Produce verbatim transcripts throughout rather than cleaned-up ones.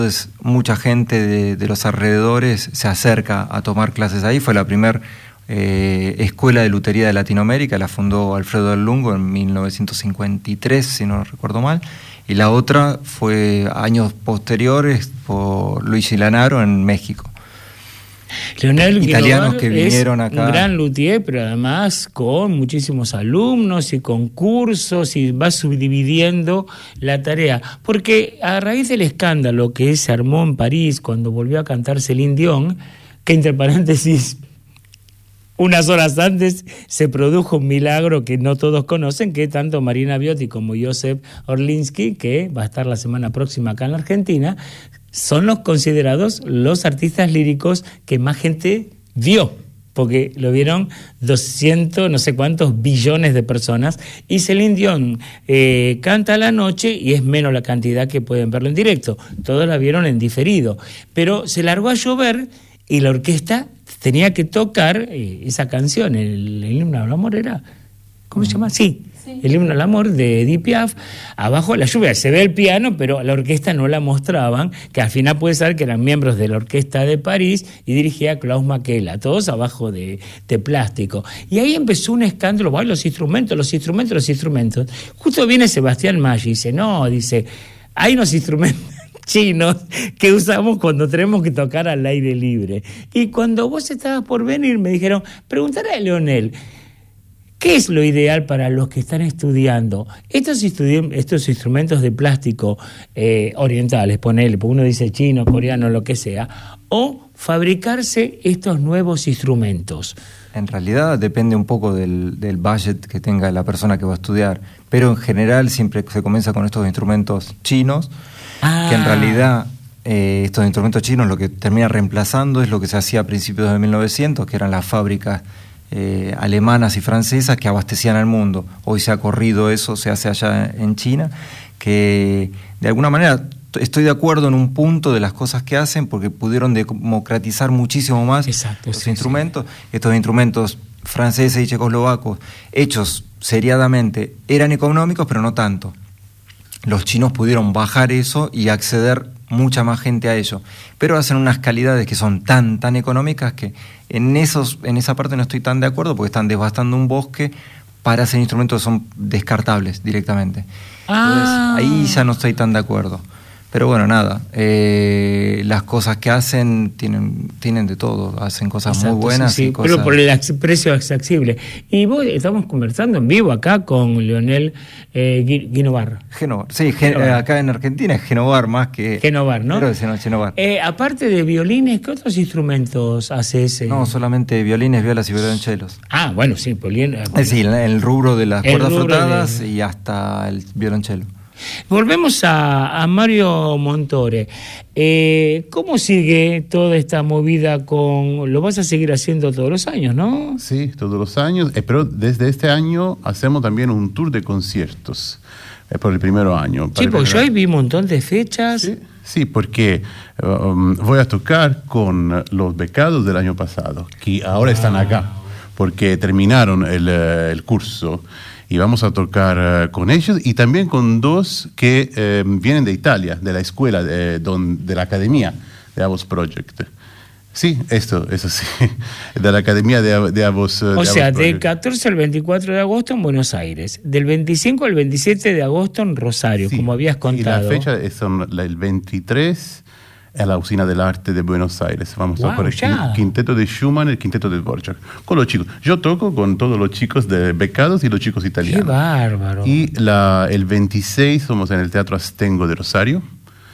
Entonces mucha gente de, de los alrededores se acerca a tomar clases ahí. Fue la primera eh, escuela de lutería de Latinoamérica, la fundó Alfredo del Lungo en mil novecientos cincuenta y tres, si no recuerdo mal. Y la otra fue años posteriores por Luigi Lanaro en México. Leonel Italianos que vinieron es acá. Un gran luthier, pero además con muchísimos alumnos y concursos, y va subdividiendo la tarea. Porque a raíz del escándalo que se armó en París cuando volvió a cantar Celine Dion, que entre paréntesis, unas horas antes se produjo un milagro que no todos conocen, que tanto Marina Biotti como Joseph Orlinsky, que va a estar la semana próxima acá en la Argentina, son los considerados los artistas líricos que más gente vio, porque lo vieron doscientos, no sé cuántos billones de personas, y Celine Dion eh, canta a la noche y es menos la cantidad que pueden verlo en directo. Todos la vieron en diferido, pero se largó a llover y la orquesta tenía que tocar eh, esa canción, el, el himno al amor era, ¿cómo se llama? Sí. Sí. El himno al amor de Edith Piaf, abajo de la lluvia. Se ve el piano, pero la orquesta no la mostraban, que al final puede ser que eran miembros de la orquesta de París y dirigía a Klaus Makela, todos abajo de, de plástico. Y ahí empezó un escándalo, bueno, los instrumentos, los instrumentos, los instrumentos. Justo viene Sebastián Maggi y dice, no, dice, hay unos instrumentos chinos que usamos cuando tenemos que tocar al aire libre. Y cuando vos estabas por venir me dijeron, preguntaré a Leonel, ¿qué es lo ideal para los que están estudiando estos, estudi- estos instrumentos de plástico eh, orientales, ponele, porque uno dice chino, coreano, lo que sea, o fabricarse estos nuevos instrumentos? En realidad depende un poco del, del budget que tenga la persona que va a estudiar, pero en general siempre se comienza con estos instrumentos chinos, ah. que en realidad eh, estos instrumentos chinos lo que termina reemplazando es lo que se hacía a principios de mil novecientos, que eran las fábricas Eh, alemanas y francesas que abastecían al mundo. Hoy se ha corrido eso, se hace allá en China, que de alguna manera estoy de acuerdo en un punto de las cosas que hacen, porque pudieron democratizar muchísimo más Exacto, los sí, instrumentos. Sí. Estos instrumentos franceses y checoslovacos, hechos seriadamente, eran económicos, pero no tanto. Los chinos pudieron bajar eso y acceder mucha más gente a ello, pero hacen unas calidades que son tan, tan económicas que en, esos, en esa parte no estoy tan de acuerdo, porque están devastando un bosque para hacer instrumentos que son descartables directamente. Ah. Entonces, ahí ya no estoy tan de acuerdo. Pero bueno, nada, eh, las cosas que hacen tienen, tienen de todo, hacen cosas Exacto, muy buenas. Sí, sí, y cosas... pero por el precio accesible. Y vos estamos conversando en vivo acá con Leonel eh, Guinovar. Genovar, sí, Gen- Genovar. acá en Argentina es Genovar más que... Genovar, ¿no? Pero es Genovar. Eh, aparte de violines, ¿qué otros instrumentos hace ese? No, solamente violines, violas y violonchelos. Ah, bueno, sí, violín. Es decir, el, el rubro de las El cuerdas rubro frotadas de... y hasta el violonchelo. Volvemos a, a Mario Montore. Eh, ¿Cómo sigue toda esta movida con...? Lo vas a seguir haciendo todos los años, ¿no? Sí, todos los años, eh, pero desde este año hacemos también un tour de conciertos, eh, por el primer año. Sí, porque yo ahí vi un montón de fechas. Sí, sí, porque um, voy a tocar con los becados del año pasado, que ahora están acá, porque terminaron el, el curso. Y vamos a tocar uh, con ellos y también con dos que eh, vienen de Italia, de la escuela, de, don, de la academia de Avos Project. Sí, esto, eso sí, de la academia de, de Avos. O de sea, Avos del Project. catorce al veinticuatro de agosto en Buenos Aires, del veinticinco al veintisiete de agosto en Rosario, Sí, como habías contado. Y la fecha es son la- el veintitrés a la Usina del Arte de Buenos Aires. Vamos Wow, a tocar el ya. quin- quinteto de Schumann y el quinteto de Dvorak. Con los chicos. Yo toco con todos los chicos de becados y los chicos ¡Qué italianos. bárbaro! Y la, el veintiséis somos en el Teatro Astengo de Rosario.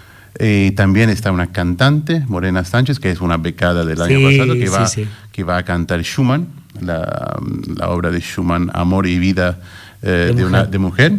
Eh, también está una cantante, Morena Sánchez, que es una becada del año Sí, pasado, que va, sí, sí. que va a cantar Schumann, la, la obra de Schumann, Amor y Vida eh, De de, una, mujer. de mujer.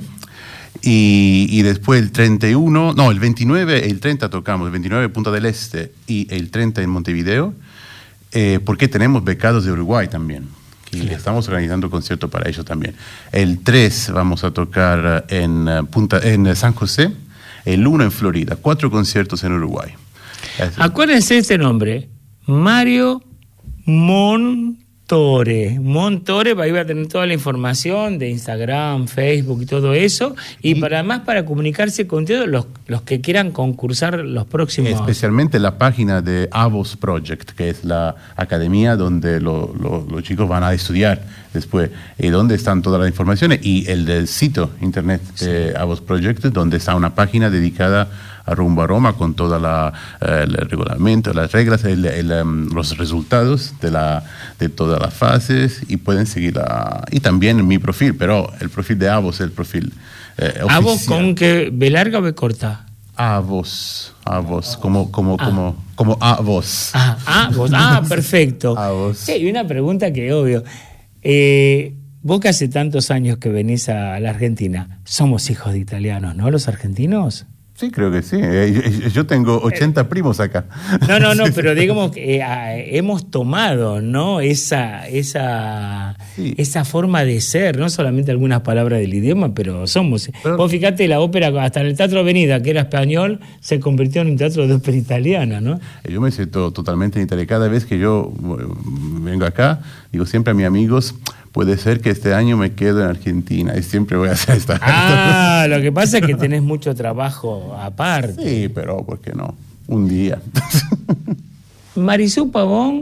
Y, y después el treinta y uno, no, el veintinueve, el treinta tocamos, el veintinueve Punta del Este y el treinta en Montevideo, eh, porque tenemos becados de Uruguay también. Y Claro. estamos organizando conciertos para ellos también. El tres vamos a tocar en, eh, Punta, en eh, San José, el uno en Florida, cuatro conciertos en Uruguay. Eso. Acuérdense de este nombre, Mario Montore. Montore. Montore, ahí va a tener toda la información de Instagram, Facebook y todo eso. Y, y para más para comunicarse con todos los, los que quieran concursar los próximos. Especialmente la página de Avos Project, que es la academia donde lo, lo, los chicos van a estudiar después, y donde están todas las informaciones. Y el del sitio internet de sí. Avos Project, donde está una página dedicada a Rumbo a Roma con todo eh, el reglamento, las reglas, el, el, um, los resultados de, la, de todas las fases, y pueden seguirla. Y también mi perfil, pero el perfil de Avos es el perfil eh, oficial. ¿Avos con que B larga o B corta? Avos, Avos, como, como, ah. como, como Avos. Ah, Avos, ah, perfecto. Avos. Sí, y una pregunta que obvio. Eh, vos que hace tantos años que venís a la Argentina, somos hijos de italianos, ¿no? Los argentinos. Sí, creo que sí. Yo tengo ochenta primos acá. No, no, no, pero digamos que eh, hemos tomado, ¿no? Esa, esa, sí. esa forma de ser, no solamente algunas palabras del idioma, pero somos. Pero, vos fíjate, la ópera, hasta en el Teatro Avenida, que era español, se convirtió en un teatro de ópera italiana, ¿no? Yo me siento totalmente en Italia. Cada vez que yo vengo acá, digo siempre a mis amigos, puede ser que este año me quedo en Argentina y siempre voy a hacer esta. Ah, lo que pasa es que tenés mucho trabajo aparte. Sí, pero ¿por qué no? Un día. Marisú Pavón,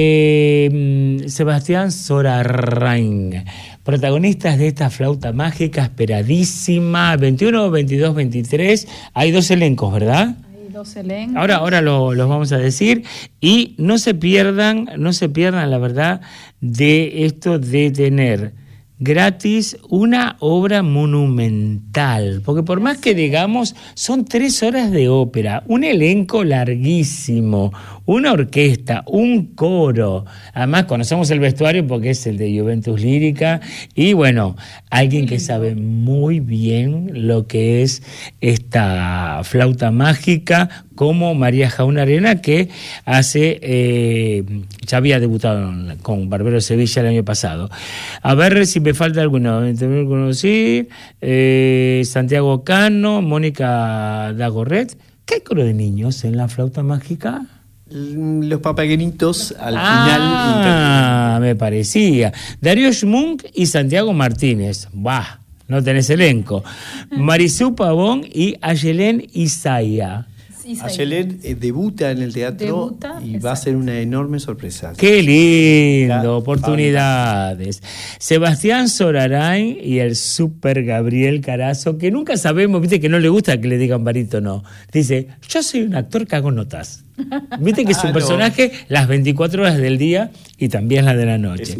eh, Sebastián Sorarrain, protagonistas de esta flauta mágica esperadísima, veintiuno, veintidós, veintitrés. Hay dos elencos, ¿verdad? Dos elencos. Ahora, ahora lo, los vamos a decir. Y no se pierdan, no se pierdan, la verdad, de esto de tener gratis una obra monumental, porque por más que digamos, son tres horas de ópera, un elenco larguísimo, una orquesta, un coro, además conocemos el vestuario porque es el de Juventus Lírica, y bueno, alguien que sabe muy bien lo que es esta flauta mágica, como María Jauna Arena, que hace eh, ya había debutado con Barbero Sevilla el año pasado. A ver si me falta alguno. Conocí eh, Santiago Cano, Mónica Dagorret. ¿Qué hay coro de niños en la flauta mágica? Los papagueritos al ah, final. Ah, me parecía. Darío Schmunk y Santiago Martínez. Bah, no tenés elenco. Marisú Pavón y Ayelén Isaya. Ayelén eh, debuta en el teatro debuta, y exacto. va a ser una enorme sorpresa. ¡Qué lindo! La, oportunidades. Fábrica. Sebastián Sorarain y el super Gabriel Carazo, que nunca sabemos, viste que no le gusta que le digan barítono. Dice, yo soy un actor que hago notas. Viste que es un ah, personaje no. las veinticuatro horas del día y también las de la noche.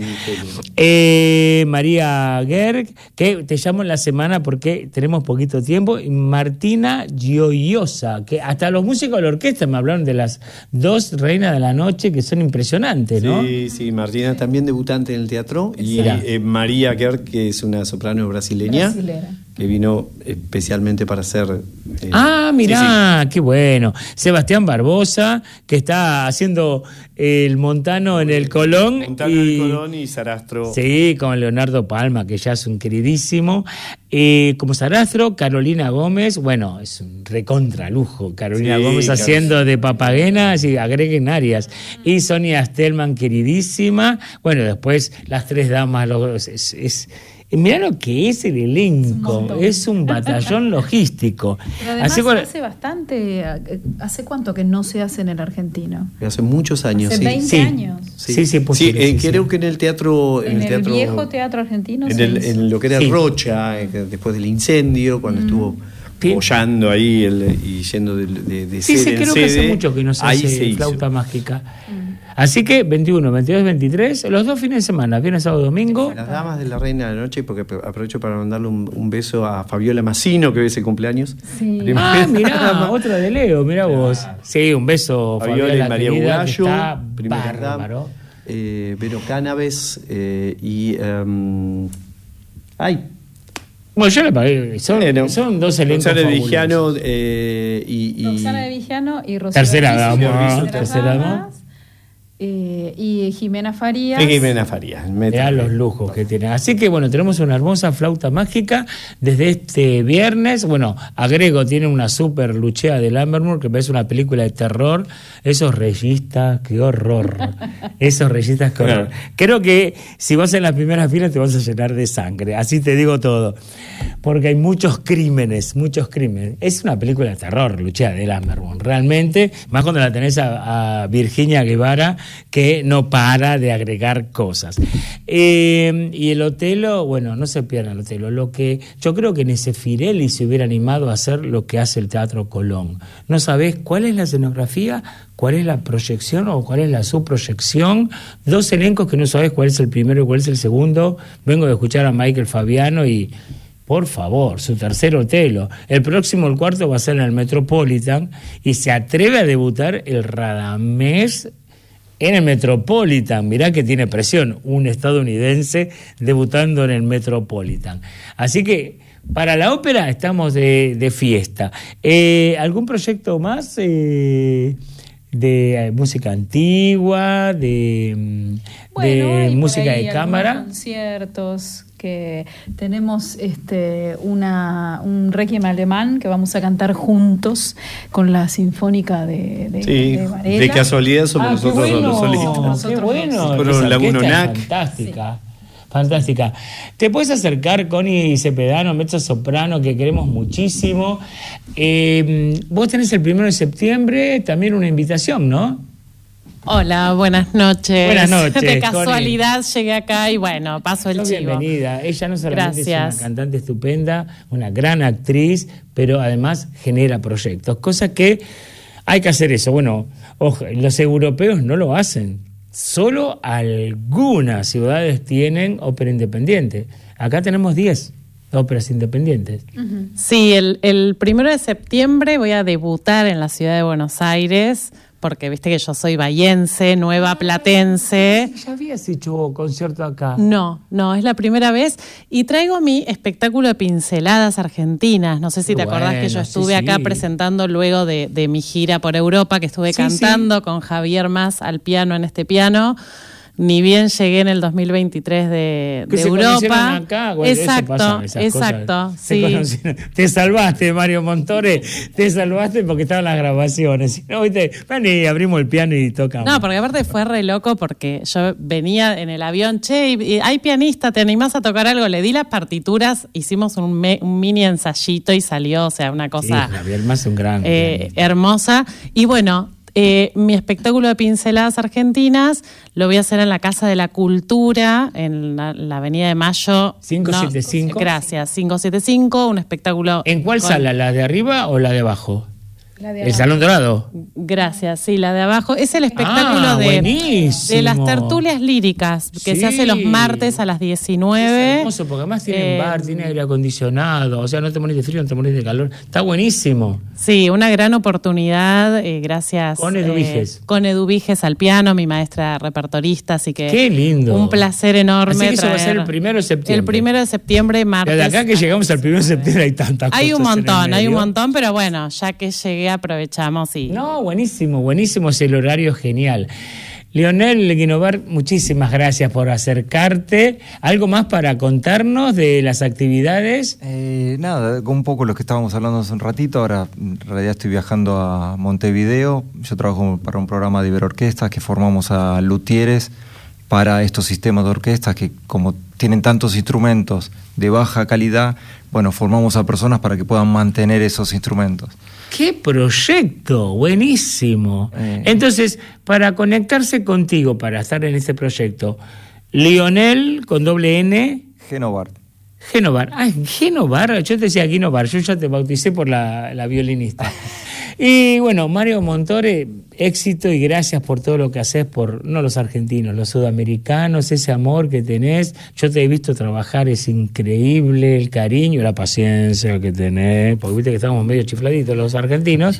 Eh, María Gerg, que te llamo en la semana porque tenemos poquito tiempo, y Martina Gioiosa, que hasta los músicos de la orquesta me hablaron de las dos reinas de la noche que son impresionantes, ¿no? Sí, sí, Martina también debutante en el teatro, y eh, María Gerg, que es una soprano brasileña. Brasilera. Que vino especialmente para hacer... Eh, ah, mirá, sí, sí. qué bueno. Sebastián Barbosa, que está haciendo el Montano en el Colón. Montano y, en el Colón y Sarastro. Sí, con Leonardo Palma, que ya es un queridísimo. Eh, como Sarastro, Carolina Gómez, bueno, es un recontralujo. Carolina sí, Gómez claro. haciendo de Papagena, y agreguen Arias. Y Sonia Stelman, queridísima. Bueno, después las tres damas, los, es... es mirá lo que es el elenco, es, es un batallón logístico. Pero además Así cual... hace bastante, ¿hace cuánto que no se hace en el argentino? Hace muchos años, hace sí. veinte sí. años. Sí, sí, sí, sí, eh, sí creo sí. que en el teatro... En, en el, el teatro, viejo teatro argentino. En, el, en lo que era sí. Rocha, después del incendio, cuando mm. estuvo apoyando ahí el, y yendo de, de, de sí, sede sí, en creo sede, que hace mucho que no se hace se flauta mágica. Mm. Así que veintiuno, veintidós, veintitrés, los dos fines de semana, viernes, sábado, domingo. Las damas de la Reina de la Noche, porque aprovecho para mandarle un, un beso a Fabiola Massino, que hoy es el cumpleaños. Sí. Ah, mirá, otra de Leo, mirá vos. Sí, un beso, Fabiola, Fabiola y María Bugallo, está bárbaro. Eh, Vero Cánaves eh, y... Um, ¡Ay! Bueno, yo le pagué, son, eh, no. son dos elencos Roxana de Vigiano eh, y, y... Roxana de Vigiano y Rocío Tercera dama. Tercera dama. Eh, y Jimena Farías. Y Jimena Farías. Mirá los lujos que tiene. Así que bueno, tenemos una hermosa flauta mágica desde este viernes. Bueno, agrego, tiene una super luchea de Lammermoor, que parece una película de terror. Esos reyistas, qué horror. Esos reyistas, qué horror. Creo que si vas en las primeras filas te vas a llenar de sangre. Así te digo todo. Porque hay muchos crímenes, muchos crímenes. Es una película de terror, luchea de Lammermoor. Realmente, más cuando la tenés a, a Virginia Guevara, que no para de agregar cosas. Eh, y el Otelo, bueno, no se pierdan el Otelo. Lo que, yo creo que en ese Firelli se hubiera animado a hacer lo que hace el Teatro Colón. No sabés cuál es la escenografía, cuál es la proyección o cuál es la subproyección. Dos elencos que no sabés cuál es el primero y cuál es el segundo. Vengo de escuchar a Michael Fabiano y... Por favor, su tercer Otelo. El próximo, el cuarto, va a ser en el Metropolitan y se atreve a debutar el Radamés en el Metropolitan. Mirá que tiene presión, un estadounidense debutando en el Metropolitan. Así que para la ópera estamos de, de fiesta. Eh, ¿Algún proyecto más eh, de música antigua, de, bueno, de música de cámara? Conciertos. Que tenemos este una un requiem alemán que vamos a cantar juntos con la Sinfónica de, de, sí, de Varela. De casualidad somos ah, nosotros bueno, los solistas. Qué bueno, Pero la Gunonac. Fantástica. Sí. Fantástica. Te puedes acercar, Connie Cepedano, mezzo soprano, que queremos muchísimo. Eh, vos tenés el primero de septiembre también una invitación, ¿no? Hola, buenas noches. Buenas noches. De casualidad Connie. Llegué acá y bueno, paso el chivo. Bienvenida. Ella no solamente Gracias. es una cantante estupenda, una gran actriz, pero además genera proyectos. Cosa que hay que hacer eso. Bueno, ojo, los europeos no lo hacen. Solo algunas ciudades tienen ópera independiente. Acá tenemos diez óperas independientes. Uh-huh. Sí, el, el primero de septiembre voy a debutar en la ciudad de Buenos Aires, porque viste que yo soy bahiense, nueva platense. ¿Ya habías hecho concierto acá? No, no, es la primera vez. Y traigo mi espectáculo de pinceladas argentinas. No sé si te bueno, acordás que yo estuve sí, acá sí. presentando luego de, de mi gira por Europa, que estuve sí, cantando sí. con Javier Mas al piano en este piano. Ni bien llegué en el dos mil veintitrés de, que de se Europa. Acá, bueno, exacto, exacto. Sí. Te salvaste, Mario Montore, te salvaste porque estaban las grabaciones. Si no, viste, vení, abrimos el piano y tocamos. No, porque aparte fue re loco porque yo venía en el avión, che, y hay pianista, ¿te animás a tocar algo? Le di las partituras, hicimos un, me, un mini ensayito y salió, o sea, una cosa sí, Javier Mas, un gran, eh, hermosa. Y bueno, Eh, mi espectáculo de pinceladas argentinas lo voy a hacer en la Casa de la Cultura, en la, la Avenida de Mayo. ¿cinco setenta y cinco? No, gracias, quinientos setenta y cinco, un espectáculo... ¿En cuál con... sala? ¿La de arriba o la de abajo? La de el Salón Dorado. Gracias, sí, la de abajo. Es el espectáculo ah, de, de las tertulias líricas, que sí. se hace los martes a las diecinueve. Es hermoso, porque además tiene eh, bar, tiene aire acondicionado, o sea, no te morís de frío, no te morís de calor. Está buenísimo. Sí, una gran oportunidad, eh, gracias. Con Edu Viges. Eh, con Edu Viges al piano, mi maestra repertorista, así que... ¡Qué lindo! Un placer enorme. Así que eso traer, va a ser el primero de septiembre. El primero de septiembre, martes. Desde acá que llegamos al primero de septiembre hay tantas hay cosas. Un montón, hay un montón, pero bueno, ya que llegué aprovechamos. Sí. No, buenísimo, buenísimo, es el horario genial. Leonel Guinovar, muchísimas gracias por acercarte. ¿Algo más para contarnos de las actividades? Eh, nada, un poco lo que estábamos hablando hace un ratito. Ahora en realidad estoy viajando a Montevideo. Yo trabajo para un programa de Iberorquestas que formamos a luthieres para estos sistemas de orquestas que, como tienen tantos instrumentos de baja calidad, bueno, formamos a personas para que puedan mantener esos instrumentos. ¡Qué proyecto! Buenísimo. Eh. Entonces, para conectarse contigo, para estar en este proyecto, Leonel con doble N. Guinovar. Guinovar. Ah, Guinovar. Yo te decía Guinovar, yo ya te bauticé por la, la violinista. Y bueno, Mario Montore, éxito y gracias por todo lo que haces por, no los argentinos, los sudamericanos, ese amor que tenés. Yo te he visto trabajar, es increíble el cariño y la paciencia que tenés, porque viste que estamos medio chifladitos los argentinos,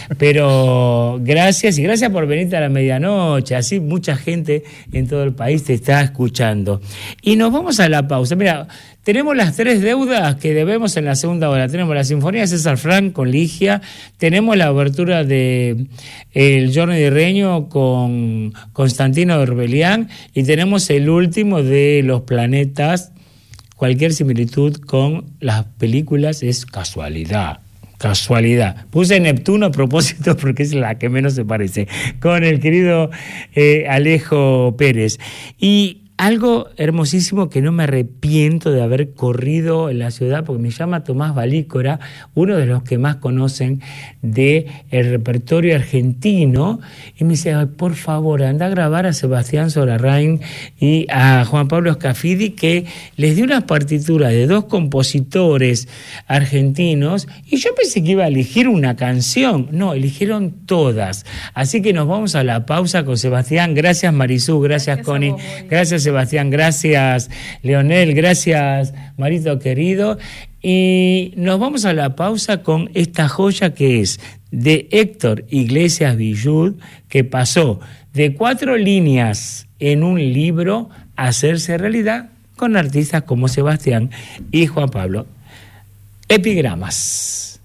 pero gracias y gracias por venirte a la medianoche, así mucha gente en todo el país te está escuchando. Y nos vamos a la pausa. Mira, tenemos las tres deudas que debemos en la segunda hora. Tenemos la Sinfonía de César Franck con Ligia, tenemos la abertura de el el Giorno di Regno con Constantino Orbelian, y tenemos el último de Los planetas. Cualquier similitud con las películas es casualidad. Casualidad. Puse Neptuno a propósito porque es la que menos se parece, con el querido eh, Alejo Pérez. Y algo hermosísimo que no me arrepiento de haber corrido en la ciudad, porque me llama Tomás Valícora, uno de los que más conocen del repertorio argentino, y me dice, por favor, anda a grabar a Sebastián Solarrain y a Juan Pablo Scafidi, que les dio una partitura de dos compositores argentinos, y yo pensé que iba a elegir una canción. No, eligieron todas. Así que nos vamos a la pausa con Sebastián. Gracias, Marisú, gracias, gracias Connie, gracias, Sebastián, gracias Leonel, gracias Marito querido, y nos vamos a la pausa con esta joya que es de Héctor Iglesias Villud, que pasó de cuatro líneas en un libro a hacerse realidad con artistas como Sebastián y Juan Pablo. Epigramas.